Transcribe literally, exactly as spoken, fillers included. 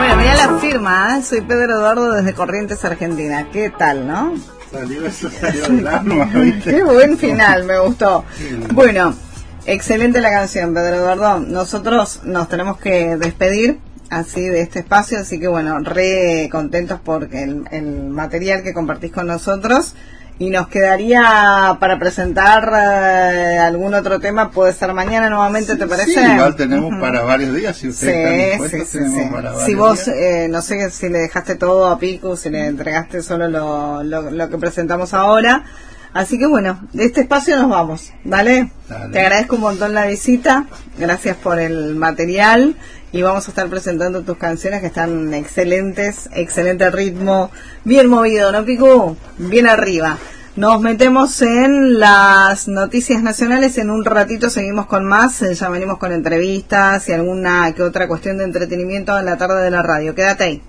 Bueno, mirá la firma, ¿eh? Soy Pedro Eduardo desde Corrientes, Argentina. ¿Qué tal, no? Salió eso, salió del alma, ¿viste? Qué buen final, me gustó. Bueno, excelente la canción, Pedro Eduardo. Nosotros nos tenemos que despedir así de este espacio, así que bueno, re contentos por el, el material que compartís con nosotros. Y nos quedaría para presentar eh, algún otro tema, puede ser mañana nuevamente, ¿te parece? Sí, igual tenemos uh-huh. para varios días, si ustedes sí, están dispuestos, sí, tenemos sí. para varios Si vos, días. Eh, no sé si le dejaste todo a Picu, si le entregaste solo lo, lo, lo que presentamos ahora. Así que bueno, de este espacio nos vamos, ¿vale? Dale. Te agradezco un montón la visita, gracias por el material. Y vamos a estar presentando tus canciones que están excelentes, excelente ritmo, bien movido, ¿no, Picu? Bien arriba. Nos metemos en las noticias nacionales, en un ratito seguimos con más, ya venimos con entrevistas y alguna que otra cuestión de entretenimiento en la tarde de la radio. Quédate ahí.